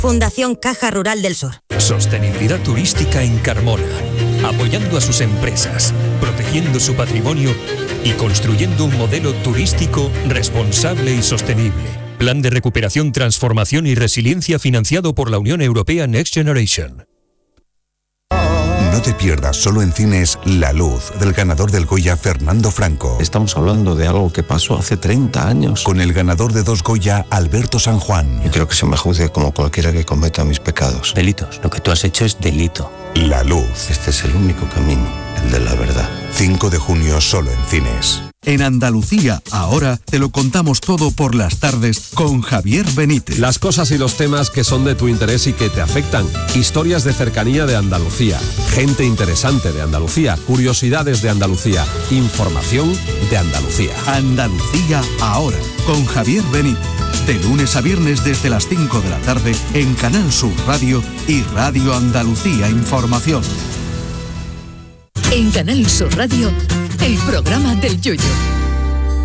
Fundación Caja Rural del Sur. Sostenibilidad turística en Carmona, apoyando a sus empresas, protegiendo su patrimonio y construyendo un modelo turístico responsable y sostenible. Plan de recuperación, transformación y resiliencia financiado por la Unión Europea Next Generation. No te pierdas solo en cines La Luz, del ganador del Goya Fernando Franco. Estamos hablando de algo que pasó hace 30 años. Con el ganador de 2 Goya, Alberto San Juan. Y creo que se me juzgue como cualquiera que cometa mis pecados. Delitos. Lo que tú has hecho es delito. La Luz. Este es el único camino, el de la verdad. 5 de junio solo en cines. En Andalucía, ahora, te lo contamos todo por las tardes con Javier Benítez. Las cosas y los temas que son de tu interés y que te afectan. Historias de cercanía de Andalucía. Gente interesante de Andalucía. Curiosidades de Andalucía. Información de Andalucía. Andalucía, ahora, con Javier Benítez. De lunes a viernes desde las 5 de la tarde en Canal Sur Radio y Radio Andalucía Información. En Canal Sur Radio, el programa del Yoyo.